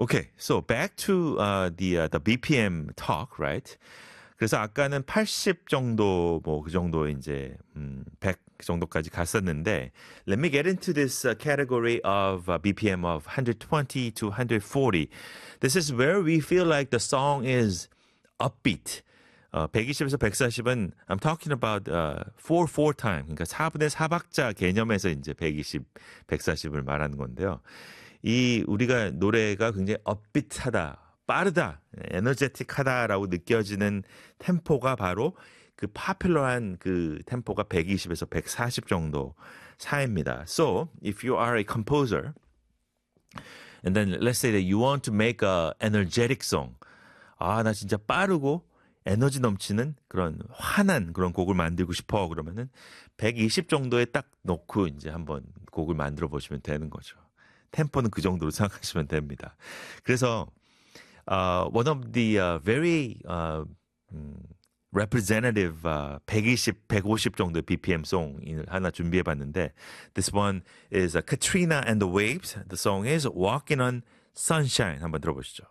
Okay, so back to the BPM talk, right? 그래서 아까는 80 정도 뭐 그 정도 이제 100 정도까지 갔었는데 let me get into this category of BPM of 120 to 140. This is where we feel like the song is upbeat. 120에서 140은 I'm talking about 4/4 time. 그러니까 4분의 4박자 개념에서 이제 120, 140을 말하는 건데요. 이 우리가 노래가 굉장히 업비트하다, 빠르다, 에너제틱하다라고 느껴지는 템포가 바로 그 파퓰러한 그 템포가 120에서 140 정도 사이입니다. So, if you are a composer and then let's say that you want to make a energetic song. 아, 나 진짜 빠르고 에너지 넘치는 그런 환한 그런 곡을 만들고 싶어. 그러면은 120 정도에 딱 놓고 이제 한번 곡을 만들어 보시면 되는 거죠. 템포는 그 정도로 생각하시면 됩니다. 그래서 one of the very representative 120, 150 정도의 BPM 송을 하나 준비해봤는데 this one is Katrina and the Waves. The song is Walking on Sunshine. 한번 들어보시죠.